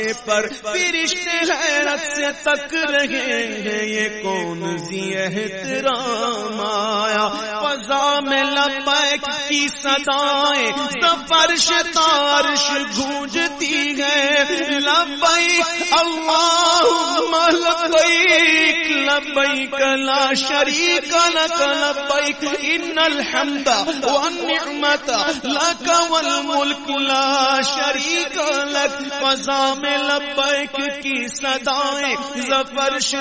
पर फरिश्ते हैरत से तक रहे हैं, ये कौन सी एहतराम आया। फज़ा में लब्बैक की सदाएं फर्श तारश गूंजती है। लब्बैक अल्लाहुम्मा लब्बैक लब्बैक ला शरीक लक लब्बैक इन्नल हम्दा वन निअमता लक वल मुल्क ला शरीक लक। फज़ा में लब्बैक की सदाएं फर्श